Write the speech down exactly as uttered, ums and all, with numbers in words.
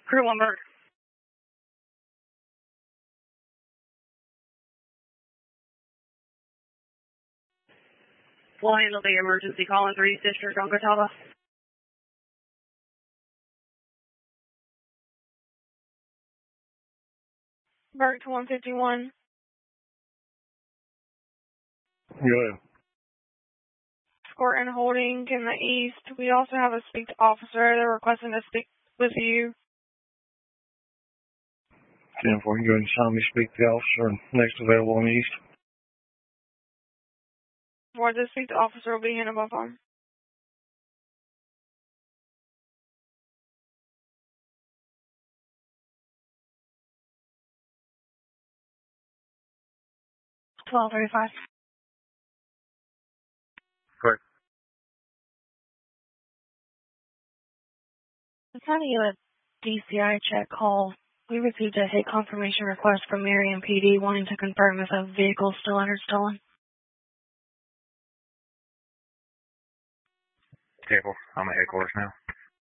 Crew one Bird. We'll handle the emergency call in three District on Catawba. Bird to one fifty-one. Go ahead. Escort and holding in the east. We also have a speak to officer. They're requesting to speak with you. ten four, you go ahead and sign me speak to the officer next available in the east. For the speak to officer will be handled by phone. twelve thirty-five. Correct. It's having you a D C I check call. We received a hit confirmation request from Marion P D wanting to confirm if a vehicle is still entered stolen. Careful. I'm at headquarters now.